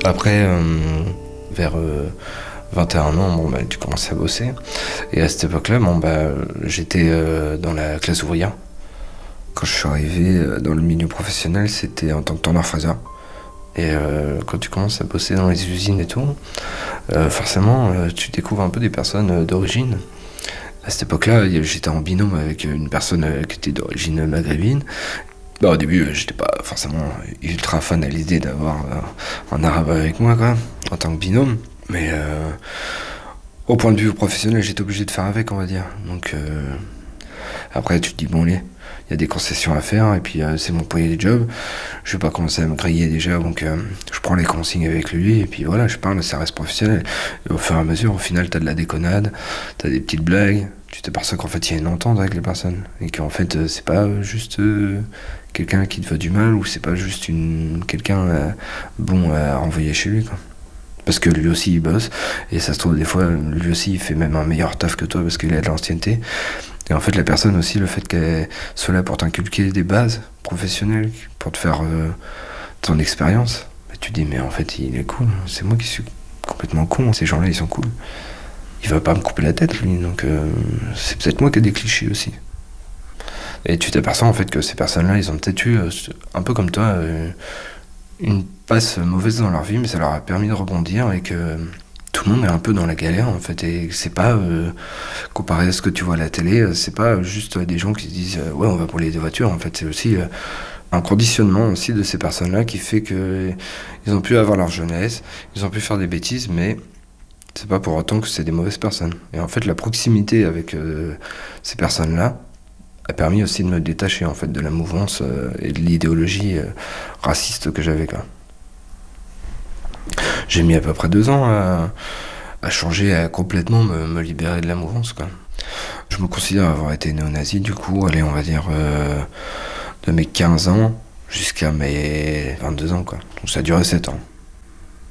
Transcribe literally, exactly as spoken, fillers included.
Après, euh, vers euh, vingt et un ans, bon, bah, tu commences à bosser. Et à cette époque-là, bon, bah, j'étais euh, dans la classe ouvrière. Quand je suis arrivé euh, dans le milieu professionnel, c'était en tant que tonneur-fraiseur. Et euh, quand tu commences à bosser dans les usines et tout, euh, forcément, euh, tu découvres un peu des personnes euh, d'origine. À cette époque-là, j'étais en binôme avec une personne euh, qui était d'origine maghrébine. Bah, au début, euh, j'étais pas forcément ultra fan à l'idée d'avoir euh, un arabe avec moi, quoi, en tant que binôme. Mais euh, au point de vue professionnel, j'étais obligé de faire avec, on va dire. Donc euh, après, tu te dis, bon, allez, il y a des concessions à faire, et puis euh, c'est mon premier job. Je vais pas commencer à me griller déjà, donc euh, je prends les consignes avec lui, et puis voilà, je parle, ça reste professionnel. Et au fur et à mesure, au final, t'as de la déconnade, t'as des petites blagues, tu t'aperçois qu'en fait, il y a une entente avec les personnes, et qu'en fait, euh, c'est pas juste euh, quelqu'un qui te veut du mal, ou c'est pas juste une quelqu'un euh, bon à renvoyer chez lui, quoi. Parce que lui aussi il bosse, et ça se trouve des fois lui aussi il fait même un meilleur taf que toi parce qu'il a de l'ancienneté. Et en fait la personne aussi, le fait qu'elle soit là pour t'inculquer des bases professionnelles, pour te faire euh, ton expérience, bah, tu te dis mais en fait il est cool, c'est moi qui suis complètement con, ces gens là ils sont cool. Il va pas me couper la tête lui, donc euh, c'est peut-être moi qui ai des clichés aussi. Et tu t'aperçois en fait que ces personnes là ils ont peut-être eu, euh, un peu comme toi, euh, une passe mauvaise dans leur vie, mais ça leur a permis de rebondir et que tout le monde est un peu dans la galère en fait. Et c'est pas, euh, comparé à ce que tu vois à la télé, c'est pas juste des gens qui se disent euh, ouais, on va brûler des voitures. En fait, c'est aussi euh, un conditionnement aussi de ces personnes-là qui fait que ils ont pu avoir leur jeunesse, ils ont pu faire des bêtises, mais c'est pas pour autant que c'est des mauvaises personnes. Et en fait, la proximité avec euh, ces personnes-là a permis aussi de me détacher en fait de la mouvance euh, et de l'idéologie euh, raciste que j'avais, quoi. J'ai mis à peu près deux ans à, à changer, à complètement me, me libérer de la mouvance, quoi. Je me considère avoir été néo-nazi, du coup, allez, on va dire euh, de mes quinze ans jusqu'à mes vingt-deux ans, quoi. Donc ça a duré sept ans.